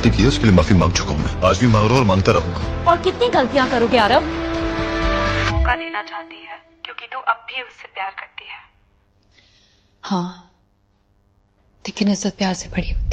गलती की है उसके लिए माफी मांग चुका हूँ मैं। आज भी मांग रहा हूँ और मांगता रहूंगा। और कितनी गलतियां करोगे आरव? मौका देना चाहती है क्योंकि तू अब भी उससे प्यार करती है। हाँ, लेकिन इज्जत प्यार से बड़ी होती है।